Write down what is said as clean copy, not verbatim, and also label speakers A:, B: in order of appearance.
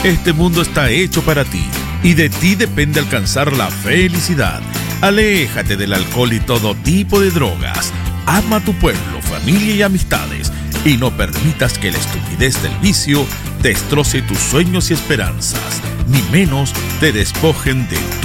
A: Este mundo está hecho para ti y de ti depende alcanzar la felicidad. Aléjate del alcohol y todo tipo de drogas. Ama a tu pueblo, familia y amistades y no permitas que la estupidez del vicio destroce tus sueños y esperanzas, ni menos te despojen de